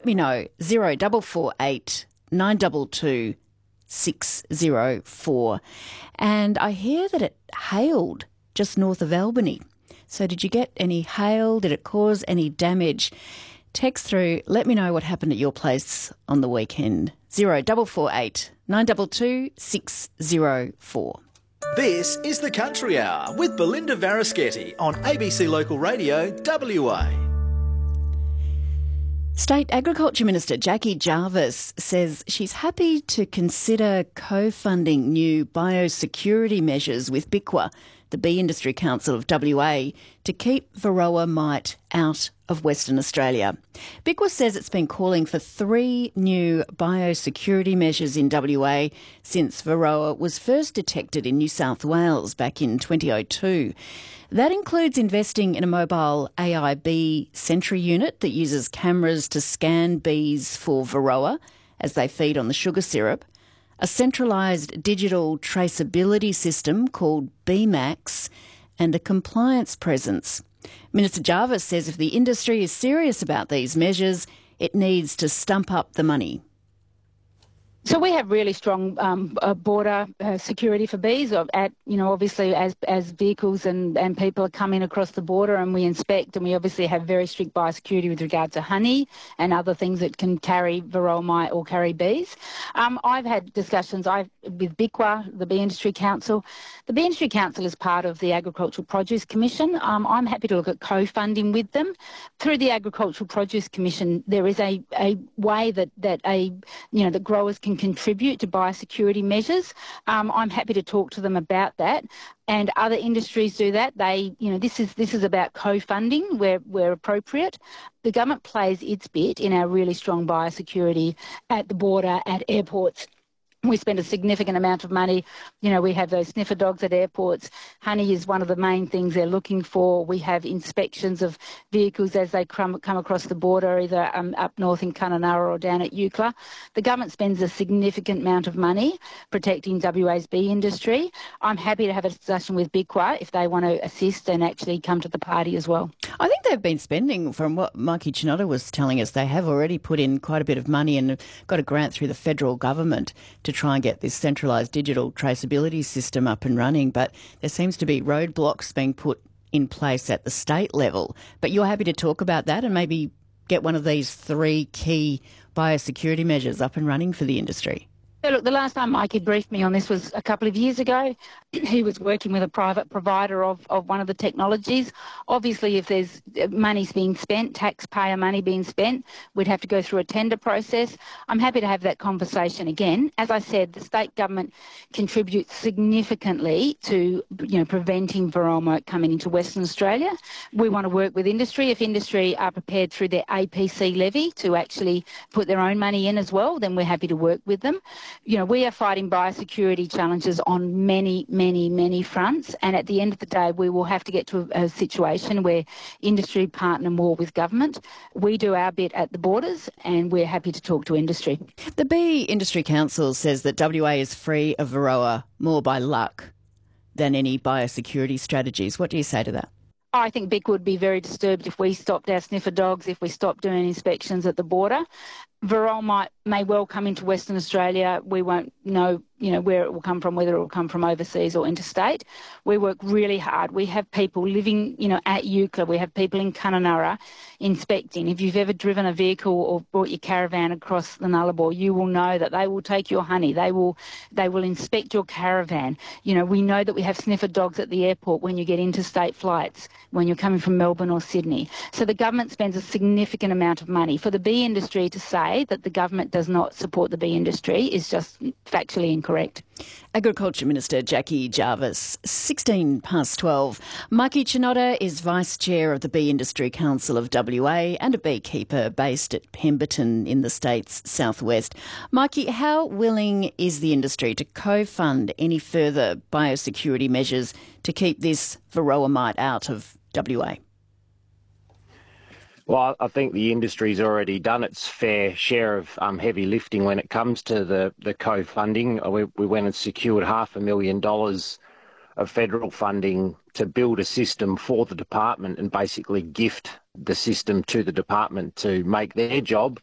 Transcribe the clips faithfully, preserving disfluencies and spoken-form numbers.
me know. Zero double four eight nine double two six zero four. And I hear that it hailed just north of Albany. So did you get any hail? Did it cause any damage? Text through, let me know what happened at your place on the weekend. Zero double four eight nine double two six zero four. This is the Country Hour with Belinda Varischetti on A B C Local Radio W A. State Agriculture Minister Jackie Jarvis says she's happy to consider co-funding new biosecurity measures with B I C W A, the Bee Industry Council of W A, to keep Varroa mite out of Western Australia. B I C W A says it's been calling for three new biosecurity measures in W A since Varroa was first detected in New South Wales back in twenty oh two. That includes investing in a mobile A I bee sentry unit that uses cameras to scan bees for Varroa as they feed on the sugar syrup, a centralised digital traceability system called B MAX, and a compliance presence. Minister Jarvis says if the industry is serious about these measures, it needs to stump up the money. So we have really strong um, uh, border uh, security for bees. At you know, obviously, as as vehicles and, and people are coming across the border, and we inspect, and we obviously have very strict biosecurity with regard to honey and other things that can carry Varroa mite or carry bees. Um, I've had discussions I've, with B I C W A, the Bee Industry Council. The Bee Industry Council is part of the Agricultural Produce Commission. Um, I'm happy to look at co-funding with them through the Agricultural Produce Commission. There is a, a way that that a you know the growers can contribute to biosecurity measures. Um, I'm happy to talk to them about that, and other industries do that. They, you know, this is this is about co-funding where where appropriate. The government plays its bit in our really strong biosecurity at the border, at airports. We spend a significant amount of money. You know, we have those sniffer dogs at airports. Honey is one of the main things they're looking for. We have inspections of vehicles as they come, come across the border, either um, up north in Kununurra or down at Eucla. The government spends a significant amount of money protecting W A's bee industry. I'm happy to have a discussion with B I C W A if they want to assist and actually come to the party as well. I think they've been spending, from what Mikey Chinotta was telling us, they have already put in quite a bit of money and got a grant through the federal government to try and get this centralised digital traceability system up and running. But there seems to be roadblocks being put in place at the state level. But you're happy to talk about that and maybe get one of these three key biosecurity measures up and running for the industry? Yeah, look, the last time Mikey briefed me on this was a couple of years ago. He was working with a private provider of, of one of the technologies. Obviously, if there's money's being spent, taxpayer money being spent, we'd have to go through a tender process. I'm happy to have that conversation again. As I said, the state government contributes significantly to, you know, preventing Varroa mite coming into Western Australia. We want to work with industry. If industry are prepared through their A P C levy to actually put their own money in as well, then we're happy to work with them. You know, we are fighting biosecurity challenges on many, many, many fronts, and at the end of the day, we will have to get to a, a situation where industry partner more with government. We do our bit at the borders, and we're happy to talk to industry. The Bee Industry Council says that W A is free of Varroa more by luck than any biosecurity strategies. What do you say to that? I think B I C would be very disturbed if we stopped our sniffer dogs, if we stopped doing inspections at the border. Varroa mite may well come into Western Australia. We won't know, you know, where it will come from, whether it will come from overseas or interstate. We work really hard. We have people living, you know, at Eucla. We have people in Kununurra inspecting. If you've ever driven a vehicle or brought your caravan across the Nullarbor, you will know that they will take your honey. They will, they will inspect your caravan. You know, we know that we have sniffer dogs at the airport when you get interstate flights, when you're coming from Melbourne or Sydney. So the government spends a significant amount of money. For the bee industry to say that the government does not support the bee industry is just factually incorrect. Agriculture Minister Jackie Jarvis, sixteen past twelve. Mikey Chinotta is Vice Chair of the Bee Industry Council of W A and a beekeeper based at Pemberton in the state's southwest. Mikey, how willing is the industry to co-fund any further biosecurity measures to keep this Varroa mite out of W A? Well, I think the industry's already done its fair share of um, heavy lifting when it comes to the, the co-funding. We, we went and secured half a million dollars of federal funding to build a system for the department and basically gift the system to the department to make their job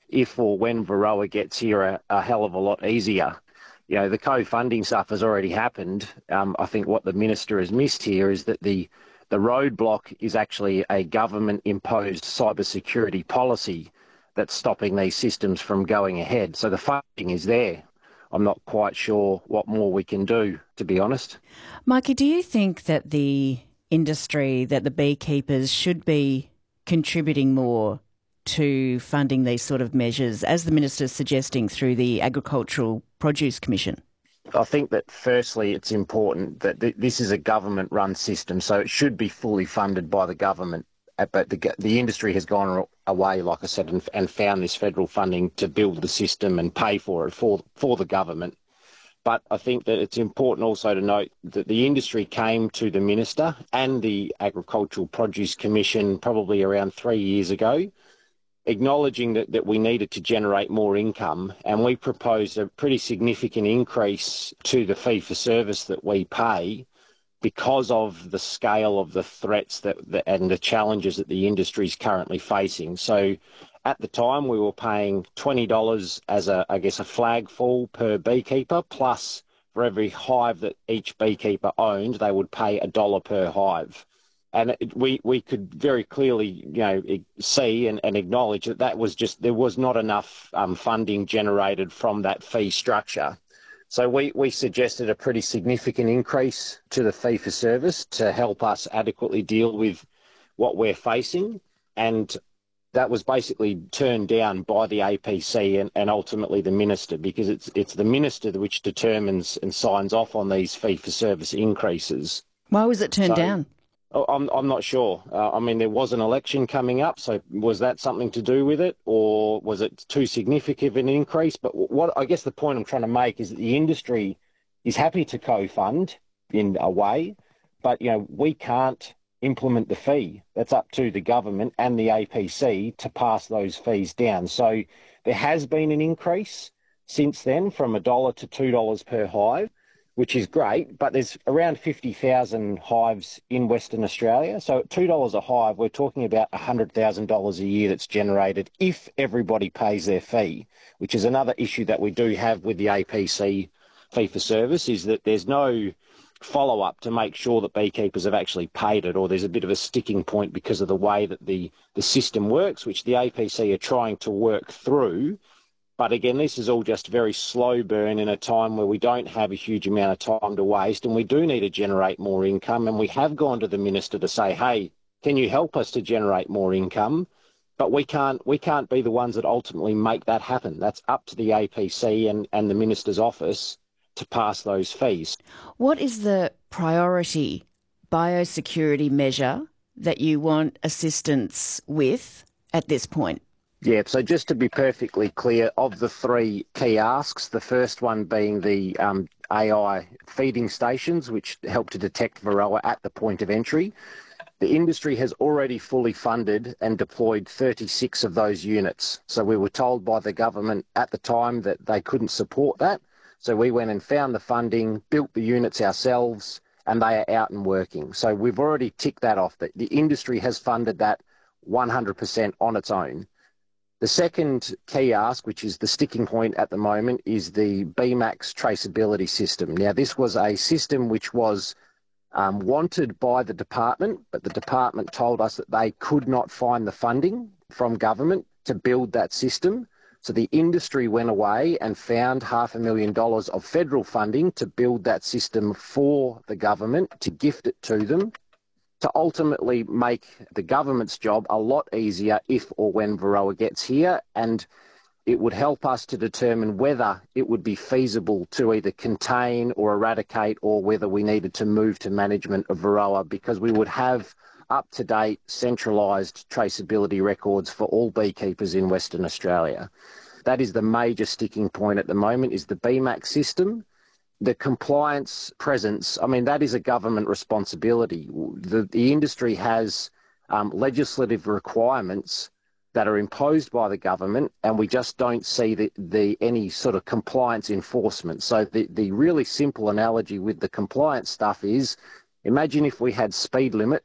if or when Varroa gets here, a, a hell of a lot easier. You know, the co-funding stuff has already happened. Um, I think what the minister has missed here is that the the roadblock is actually a government-imposed cybersecurity policy that's stopping these systems from going ahead. So the funding is there. I'm not quite sure what more we can do, to be honest. Mikey, do you think that the industry, that the beekeepers should be contributing more to funding these sort of measures, as the minister's suggesting through the Agricultural Produce Commission? I think that firstly it's important that th- this is a government-run system, so it should be fully funded by the government. But the, the industry has gone away, like I said, and, and found this federal funding to build the system and pay for it for, for the government. But I think that it's important also to note that the industry came to the minister and the Agricultural Produce Commission probably around three years ago, acknowledging that, that we needed to generate more income, and we proposed a pretty significant increase to the fee for service that we pay because of the scale of the threats that, that and the challenges that the industry is currently facing. So at the time we were paying twenty dollars as a, I guess, a flagful per beekeeper, plus for every hive that each beekeeper owned, they would pay a dollar per hive. And it, we, we could very clearly, you know, see and, and acknowledge that that was just, there was not enough um, funding generated from that fee structure. So we, we suggested a pretty significant increase to the fee for service to help us adequately deal with what we're facing. And that was basically turned down by the A P C and, and ultimately the minister, because it's it's the minister which determines and signs off on these fee for service increases. Why was it turned So, down? I'm I'm not sure. Uh, I mean, there was an election coming up, so was that something to do with it, or was it too significant of an increase? But what I guess the point I'm trying to make is that the industry is happy to co-fund in a way, but you know we can't implement the fee. That's up to the government and the A P C to pass those fees down. So there has been an increase since then from a dollar to two dollars per hive, which is great, but there's around fifty thousand hives in Western Australia. So at two dollars a hive, we're talking about one hundred thousand dollars a year that's generated if everybody pays their fee, which is another issue that we do have with the A P C fee for service, is that there's no follow-up to make sure that beekeepers have actually paid it, or there's a bit of a sticking point because of the way that the, the system works, which the A P C are trying to work through. But again, this is all just very slow burn in a time where we don't have a huge amount of time to waste, and we do need to generate more income. And we have gone to the minister to say, hey, can you help us to generate more income? But we can't we can't be the ones that ultimately make that happen. That's up to the A P C and, and the minister's office to pass those fees. What is the priority biosecurity measure that you want assistance with at this point? Yeah, so just to be perfectly clear, of the three key asks, the first one being the um, A I feeding stations, which help to detect Varroa at the point of entry. The industry has already fully funded and deployed thirty-six of those units. So we were told by the government at the time that they couldn't support that. So we went and found the funding, built the units ourselves, and they are out and working. So we've already ticked that off. The, the industry has funded that one hundred percent on its own. The second key ask, which is the sticking point at the moment, is the B MAX traceability system. Now, this was a system which was um, wanted by the department, but the department told us that they could not find the funding from government to build that system. So the industry went away and found half a million dollars of federal funding to build that system for the government, to gift it to them, to ultimately make the government's job a lot easier if or when Varroa gets here. And it would help us to determine whether it would be feasible to either contain or eradicate, or whether we needed to move to management of Varroa, because we would have up-to-date centralised traceability records for all beekeepers in Western Australia. That is the major sticking point at the moment, is the B MAX system. The compliance presence, I mean, that is a government responsibility. The, the industry has um, legislative requirements that are imposed by the government, and we just don't see the, the any sort of compliance enforcement. So the, the really simple analogy with the compliance stuff is, imagine if we had speed limits,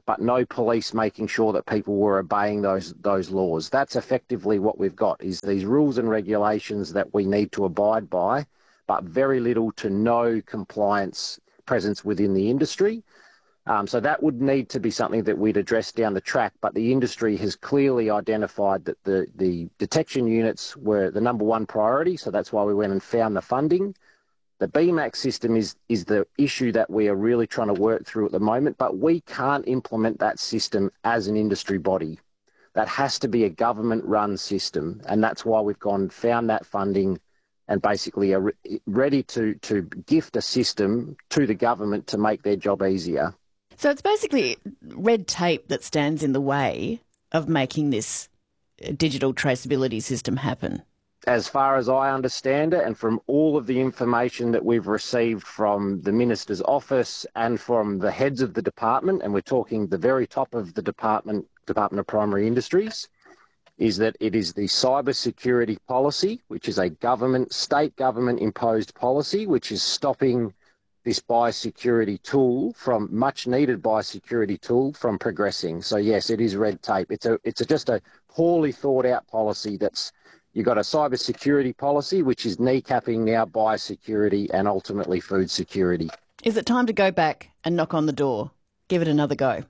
but no police making sure that people were obeying those those laws. That's effectively what we've got, is these rules and regulations that we need to abide by, but very little to no compliance presence within the industry. Um, so that would need to be something that we'd address down the track, but the industry has clearly identified that the, the detection units were the number one priority, so that's why we went and found the funding. The B MAX system is, is the issue that we are really trying to work through at the moment, but we can't implement that system as an industry body. That has to be a government-run system, and that's why we've gone and found that funding and basically are re- ready to, to gift a system to the government to make their job easier. So it's basically red tape that stands in the way of making this digital traceability system happen. As far as I understand it, and from all of the information that we've received from the Minister's office and from the heads of the department, and we're talking the very top of the department, Department of Primary Industries, is that it is the cyber security policy, which is a government, state government imposed policy, which is stopping this biosecurity tool from, much needed biosecurity tool from progressing. So yes, it is red tape. It's a, it's a, just a poorly thought out policy that's, you've got a cyber security policy, which is kneecapping now biosecurity and ultimately food security. Is it time to go back and knock on the door? Give it another go?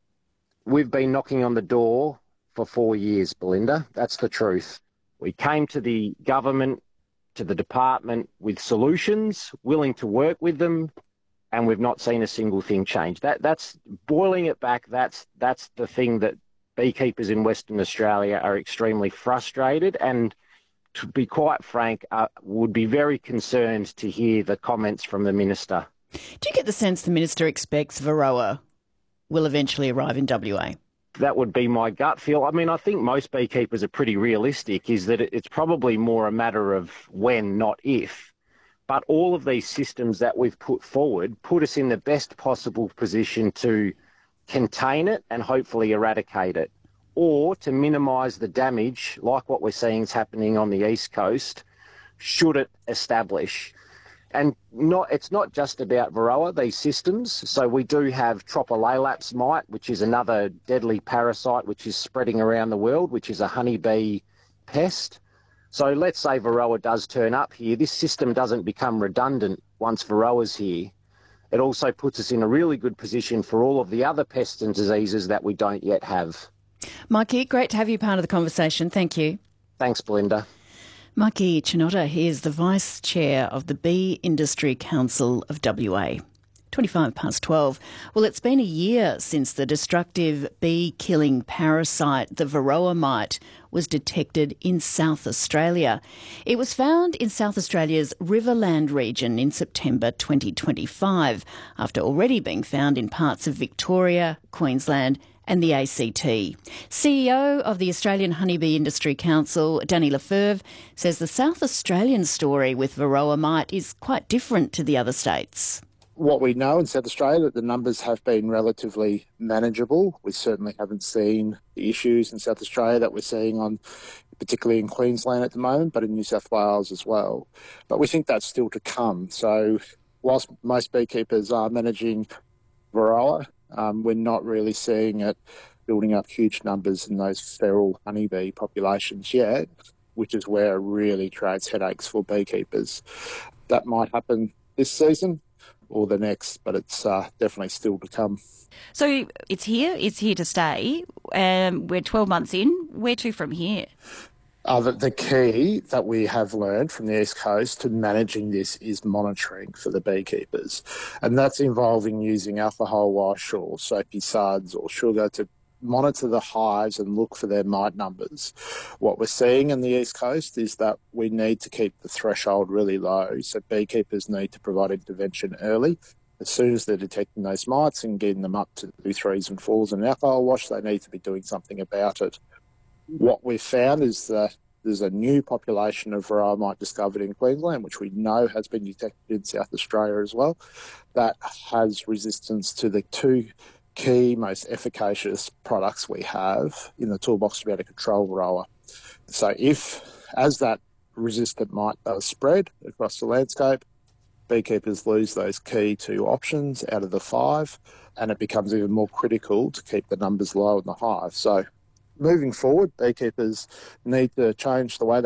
We've been knocking on the door for four years, Belinda. That's the truth. We came to the government, to the department with solutions, willing to work with them, and we've not seen a single thing change. That that's boiling it back. That's that's the thing that beekeepers in Western Australia are extremely frustrated, and to be quite frank, uh, would be very concerned to hear the comments from the minister. Do you get the sense the minister expects Varroa will eventually arrive in W A? That would be my gut feel. I mean, I think most beekeepers are pretty realistic, is that it's probably more a matter of when, not if. But all of these systems that we've put forward put us in the best possible position to contain it and hopefully eradicate it, or to minimise the damage, like what we're seeing is happening on the East Coast, should it establish. And not, it's not just about Varroa, these systems. So we do have Tropolaelaps mite, which is another deadly parasite which is spreading around the world, which is a honeybee pest. So let's say Varroa does turn up here. This system doesn't become redundant once Varroa's here. It also puts us in a really good position for all of the other pests and diseases that we don't yet have. Mikey, great to have you part of the conversation. Thank you. Thanks, Belinda. Mikey Chinotta, he is the Vice Chair of the Bee Industry Council of W A. twenty-five past twelve. Well, it's been a year since the destructive bee-killing parasite, the Varroa mite, was detected in South Australia. It was found in South Australia's Riverland region in September twenty twenty-five, after already being found in parts of Victoria, Queensland and the A C T. C E O of the Australian Honeybee Industry Council, Danny Lefebvre, says the South Australian story with Varroa mite is quite different to the other states. What we know in South Australia, that the numbers have been relatively manageable. We certainly haven't seen the issues in South Australia that we're seeing on, particularly in Queensland at the moment, but in New South Wales as well. But we think that's still to come. So whilst most beekeepers are managing Varroa, um, we're not really seeing it building up huge numbers in those feral honeybee populations yet, which is where it really creates headaches for beekeepers. That might happen this season or the next, but it's uh, definitely still to come. So it's here, it's here to stay. Um, we're twelve months in. Where to from here? Uh, the, the key that we have learned from the East Coast to managing this is monitoring for the beekeepers. And that's involving using alcohol wash or soapy suds or sugar to monitor the hives and look for their mite numbers. What we're seeing in the East Coast is that we need to keep the threshold really low. So beekeepers need to provide intervention early. As soon as they're detecting those mites and getting them up to two, threes and fours in an alcohol wash, they need to be doing something about it. What we've found is that there's a new population of Varroa mite discovered in Queensland, which we know has been detected in South Australia as well, that has resistance to the two key, most efficacious products we have in the toolbox to be able to control Varroa. So if, as that resistant mite does spread across the landscape, beekeepers lose those key two options out of the five, and it becomes even more critical to keep the numbers low in the hive. So moving forward, beekeepers need to change the way they